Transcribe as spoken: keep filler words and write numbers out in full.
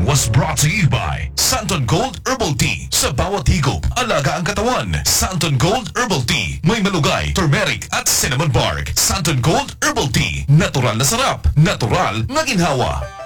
was brought to you by Santon Gold Herbal Tea. Sa bawat higop, alaga ang katawan. Santon Gold Herbal Tea. May malugay, turmeric at cinnamon bark. Santon Gold Herbal Tea. Natural na sarap. Natural na ginhawa.